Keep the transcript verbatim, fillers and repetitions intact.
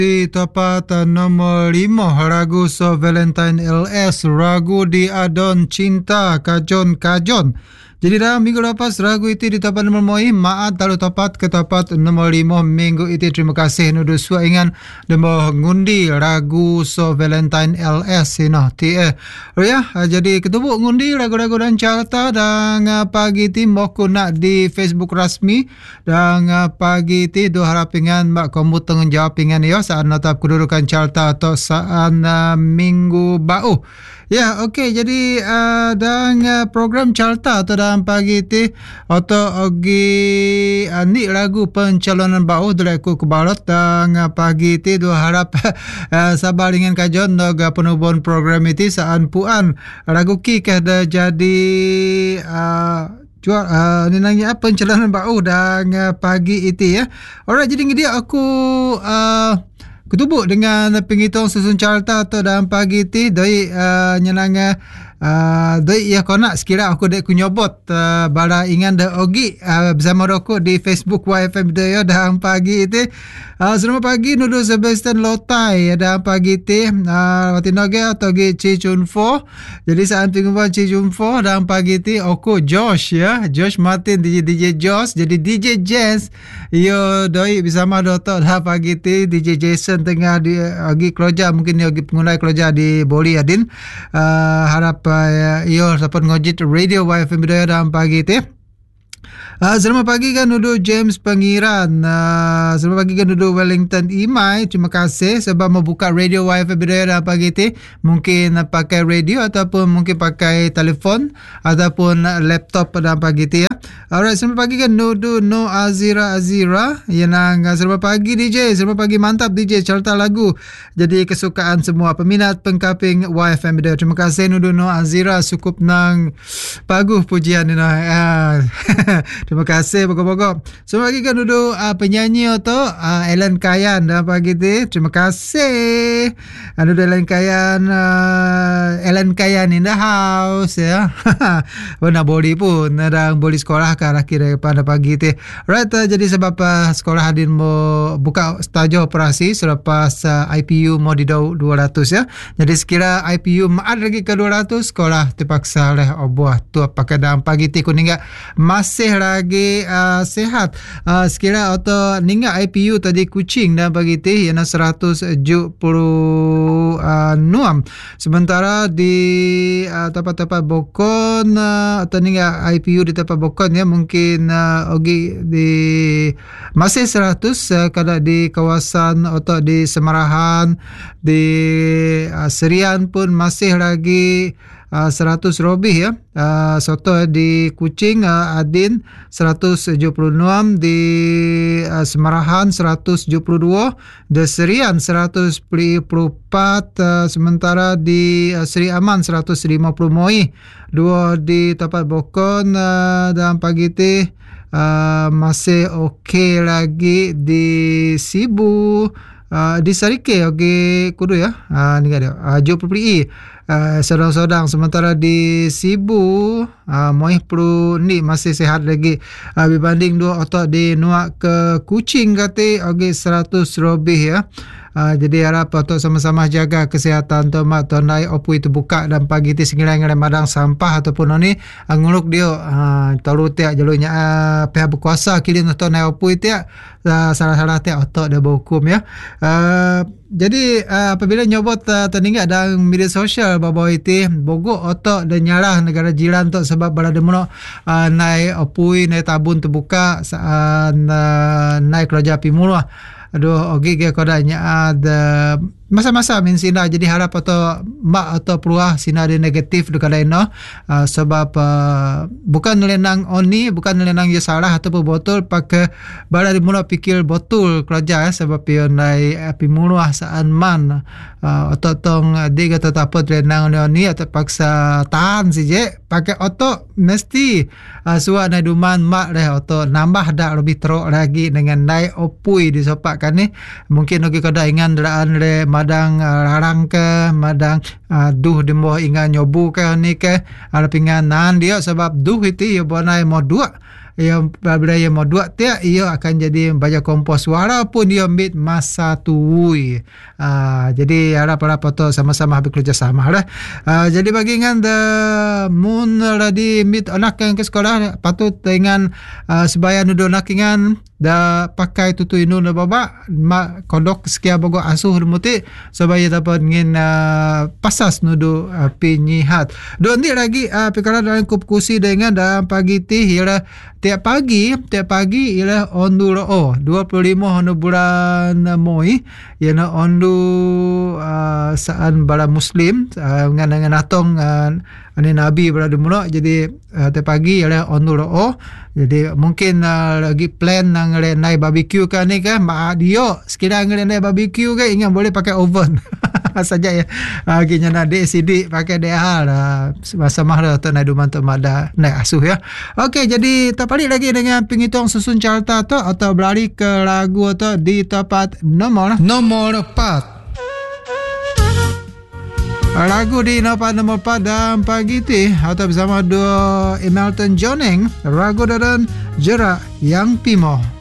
Di tempat nombor lima, lagu So Valentine L S, lagu di Adon Cinta Kajon Kajon. Jadi dalam minggu lepas lagu itu di tempat nombor moi, maat lalu tempat ke tempat nombor lima minggu itu. Terima kasih nudu suai ingan demo ngundi lagu So Valentine L S ini. Ti eh, oh ya, jadi ketubuk ngundi lagu-lagu dan carta dan pagi ti moku nak di Facebook rasmi dan pagi ti do harapingan mak kamu tengah jawab pingan ya saat natap kedudukan carta atau saat uh, minggu bau. Ya, okey. Jadi uh, dan uh, program carta atau dalam pagi ti atau ogi uh, ni lagu pencalonan bau dari aku kebalat dan uh, pagi ti do harap uh, sabar dengan kajon doga penubon program itu saat puan lagu ki kada jadi uh, jual uh, ni nanya apa pencalonan bau dan uh, pagi itu ya. Alright, jadi dia aku uh, ketubuk dengan penghitung susun carta atau dalam pagi ti doi uh, nyenang uh, doi ya kona sekira aku dek ku nyobot uh, bala ingan de ogi uh, bersama rokok di Facebook Y F M doi dalam pagi itu. Uh, selamat pagi nudu Sebastian Lotai dalam pagi ti uh, watinoge atau gi Chi Chun Fo. Jadi saat tunggu Chi Chun Fo dalam pagi ti aku Josh ya, Josh Martin D J D J Josh. Jadi D J Jens yo doi bersama Doktor dalam pagi ti D J Jason tengah di lagi kerja, mungkin dia lagi pengulai kerja di Boli Adin. Uh, harap uh, yo dapat ngojit radio Y F M Bidaya dalam pagi ti. Uh, selamat pagi kan nudu James Pangiran. Uh, selamat pagi kan nudu Wellington Imai. Terima kasih sebab membuka radio Y F M Bidaya dalam pagi ti. Mungkin uh, pakai radio ataupun mungkin pakai telefon ataupun uh, laptop dalam pagi ti ya. Alright, selamat pagi kan nudu No Azira Azira. Yang uh, selamat pagi D J. Selamat pagi, mantap D J carta lagu. Jadi kesukaan semua peminat pengkaping Y F M Bidaya. Terima kasih nudu No Azira, cukup nang paguh pujian ni. Uh, Terima kasih pokok-pokok. Selamat pagi kan duduk uh, penyanyi tu uh, Ellen Kayan dalam pagi ni. Terima kasih. Uh, duduk Ellen Kayan, uh, Ellen Kayan in the house ya. Mana boli pun ada boli sekolah ke arah kira pada pagi ni. Right, uh, jadi sebab uh, sekolah Adin mau buka stajah operasi selepas uh, I P U mau di dua ratus ya. Jadi sekira I P U maat lagi ke dua ratus, sekolah terpaksa oleh obuah tu pakai dalam pagi ni kuning masih lagi uh, sihat. Uh, sekira atau ninggal I P U tadi Kuching dan pagi ti yana seratus tujuh puluh enam. Sementara di uh, tempat-tempat Bokon uh, atau ninggal I P U di tempat Bokon ya mungkin uh, ogi di masih seratus uh, kalau di kawasan atau di Semarahan, di uh, Serian pun masih lagi Uh, seratus lebih ya. Uh, soto di Kuching uh, Adin seratus tujuh puluh enam, di uh, Semarahan seratus tujuh puluh dua, di Serian seratus empat puluh empat, uh, sementara di uh, Seri Aman seratus lima puluh moi. Dua di tempat Bokon uh, dalam pagi ti uh, masih okey lagi. Di Sibu uh, di Sarike okey kudu ya. Uh, ni ada uh, tujuh puluh Uh, sedang-sedang. Sementara di Sibu uh, Moih perlu ni masih sihat lagi uh, berbanding dua otak di Nuak ke Kuching kata okay, seratus lebih ya. Uh, jadi harap untuk sama-sama jaga kesihatan tu mak tu naik opu itu buka dan pagi ti sengirai-ngirai madang sampah ataupun ni uh, nguluk dia uh, tahu tiak jalurnya uh, pihak berkuasa kilin tu naik opu itu ya uh, salah-salah tiak otak dia berhukum ya. Uh, jadi uh, apabila nyobot uh, terningat dalam media sosial bahawa itu bogok otak dan nyarah negara jiran tu sebab berada mana uh, naik opui naik tabun terbuka saat uh, naik kerja api mula. Aduh, okey ke kodanya ada masa-masa min sina jadi harap atau mak atau peluah sina ada negatif dekat lain no uh, sebab uh, bukan lenang oni bukan lenang ya salah ataupun botol pakai bara di mula pikir botol kerja ya sebab pion nai api mula saan man uh, atau tong dia kata tak apa lenang oni atau paksa tahan saja pakai otot mesti uh, suat nai duman mak dah otot nambah dak lebih teruk lagi dengan naik opui di sopak kan ni mungkin okey kada ingan deraan le madang uh, larang ke madang uh, duh di bawah ingan nyobu ke ni ke ada pingan nan dia sebab duh itu ya bonai mo dua ia bila ia mau dua tiak ia akan jadi baja kompos walaupun dia ambil masa tuui. Uh, jadi harap-harap tu sama-sama bekerja sama lah. Uh, jadi bagi dengan the moon di mit anak yang ke sekolah patut dengan uh, sebaya nudo nak dengan da pakai tutu inu na baba ma kodok sekia bogo asuh muti supaya dapat ngin uh, pasas nudu uh, pinyihat. Do ni lagi uh, perkara dalam kup kursi dengan dalam pagi ti ialah tiap pagi tiap pagi ialah ondu oh dua puluh lima onu bulan Moi ialah ondu uh, saan bala muslim uh, dengan dengan atong uh, ani nabi berada mula jadi uh, tiap pagi ialah ondu oh jadi mungkin uh, lagi plan nang nai barbecue kan ni kan mak dia sekiranya nai barbecue kan ingat boleh pakai oven saja ya akhirnya nak dek sidik pakai dek hal masa mahal tu nai duman tu mada nai asuh ya. Okey, jadi kita balik lagi dengan penghitung susun carta tu atau berlari ke lagu tu di tempat nomor nomor empat. Lagu di tempat nomor empat dalam pagi ti atau bersama dua Hamilton Joning, lagu dan Jerak Yang Pimo.